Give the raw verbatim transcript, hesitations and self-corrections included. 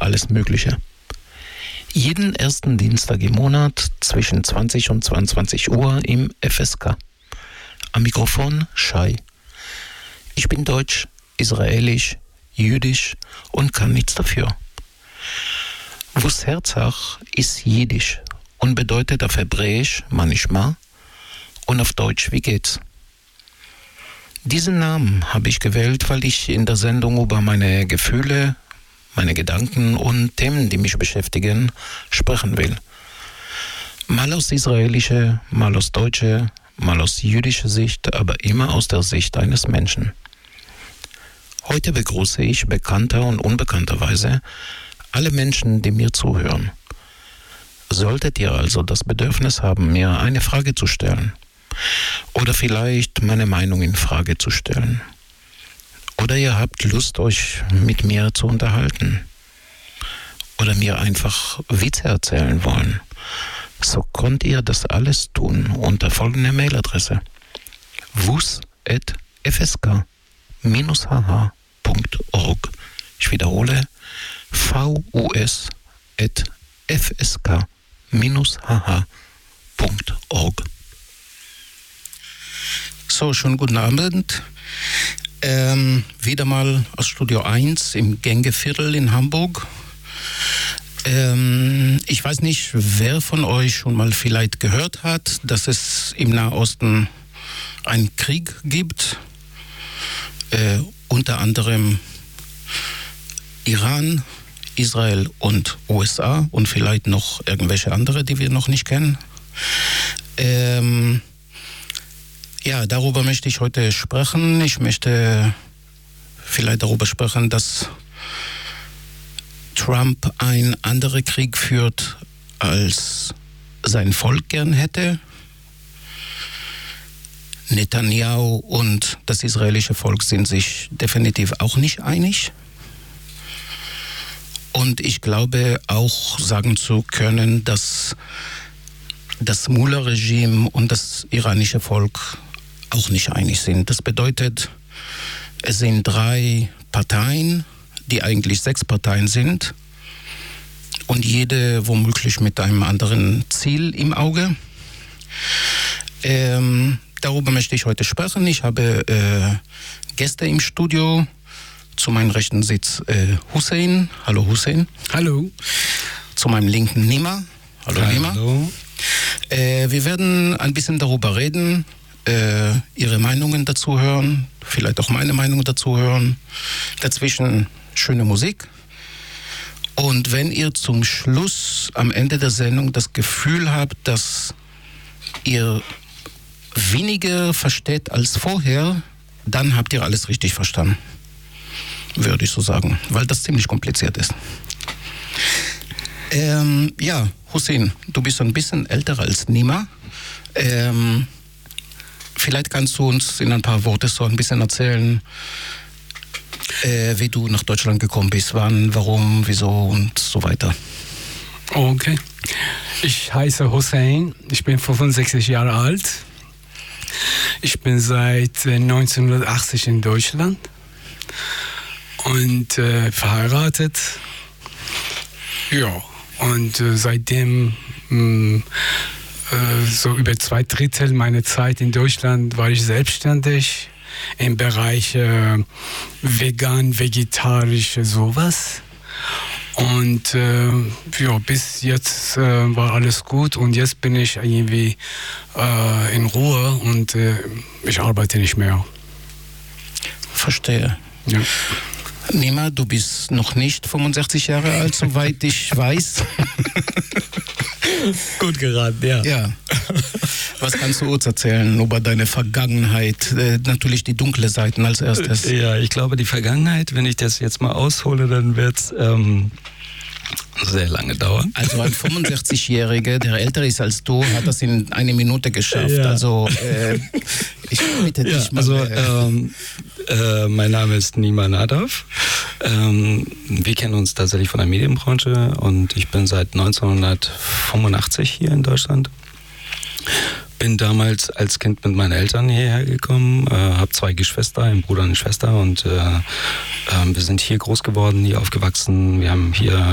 alles Mögliche. Jeden ersten Dienstag im Monat zwischen zwanzig und zweiundzwanzig Uhr im F S K. Am Mikrofon Shai. Ich bin deutsch, israelisch, jüdisch und kann nichts dafür. Wus Herzach ist jiddisch und bedeutet auf Hebräisch Manishma und auf Deutsch wie geht's. Diesen Namen habe ich gewählt, weil ich in der Sendung über meine Gefühle, meine Gedanken und Themen, die mich beschäftigen, sprechen will. Mal aus israelischer, mal aus deutscher, mal aus jüdischer Sicht, aber immer aus der Sicht eines Menschen. Heute begrüße ich bekannter und unbekannterweise alle Menschen, die mir zuhören. Solltet ihr also das Bedürfnis haben, mir eine Frage zu stellen oder vielleicht meine Meinung in Frage zu stellen oder ihr habt Lust, euch mit mir zu unterhalten oder mir einfach Witze erzählen wollen, so könnt ihr das alles tun unter folgender Mailadresse: wus at f s k dash h h punkt org. Ich wiederhole: vus at f s k dash h h punkt org. So, schönen guten Abend. Ähm, wieder mal aus Studio eins im Gängeviertel in Hamburg. Ähm, ich weiß nicht, wer von euch schon mal vielleicht gehört hat, dass es im Nahosten einen Krieg gibt. Äh, unter anderem Iran, Israel und U S A und vielleicht noch irgendwelche andere, die wir noch nicht kennen. Ähm, ja, darüber möchte ich heute sprechen. Ich möchte vielleicht darüber sprechen, dass Trump einen anderen Krieg führt, als sein Volk gern hätte. Netanyahu und das israelische Volk sind sich definitiv auch nicht einig. Und ich glaube auch sagen zu können, dass das Mullah-Regime und das iranische Volk auch nicht einig sind. Das bedeutet, es sind drei Parteien, die eigentlich sechs Parteien sind und jede womöglich mit einem anderen Ziel im Auge. Ähm, darüber möchte ich heute sprechen. Ich habe äh, Gäste im Studio. Zu meinem rechten sitzt äh, Hussein. Hallo Hussein. Hallo. Zu meinem linken Nima. Hallo, Hallo. Nima. Äh, wir werden ein bisschen darüber reden, äh, Ihre Meinungen dazu hören, vielleicht auch meine Meinung dazu hören. Dazwischen schöne Musik. Und wenn ihr zum Schluss am Ende der Sendung das Gefühl habt, dass ihr weniger versteht als vorher, dann habt ihr alles richtig verstanden. Würde ich so sagen, weil das ziemlich kompliziert ist. Ähm, ja, Hussein, du bist ein bisschen älter als Nima. Ähm, vielleicht kannst du uns in ein paar Worte so ein bisschen erzählen, äh, wie du nach Deutschland gekommen bist, wann, warum, wieso und so weiter. Okay. Ich heiße Hussein, ich bin fünfundsechzig Jahre alt. Ich bin seit neunzehnhundertachtzig in Deutschland und äh, verheiratet. Ja, und äh, seitdem mh, äh, so über zwei Drittel meiner Zeit in Deutschland war ich selbstständig im Bereich äh, vegan, vegetarisch, sowas. Und äh, ja, bis jetzt äh, war alles gut und jetzt bin ich irgendwie äh, in Ruhe und äh, ich arbeite nicht mehr. Verstehe. Ja. Nima, du bist noch nicht fünfundsechzig Jahre alt, soweit ich weiß. Gut geraten, ja. Ja. Was kannst du uns erzählen über deine Vergangenheit? Äh, natürlich die dunkle Seiten als erstes. Ja, ich glaube, die Vergangenheit, wenn ich das jetzt mal aushole, dann wird es ähm, sehr lange dauern. Also ein fünfundsechzigjähriger, der älter ist als du, hat das in eine Minute geschafft. Ja. Also äh, ich bitte dich ja, mal. Also ähm, äh, mein Name ist Nima Nadav. Ähm, wir kennen uns tatsächlich von der Medienbranche und ich bin seit neunzehnhundertfünfundachtzig hier in Deutschland. Bin damals als Kind mit meinen Eltern hierher gekommen, äh, habe zwei Geschwister, einen Bruder und eine Schwester und äh, äh, wir sind hier groß geworden, hier aufgewachsen. Wir haben hier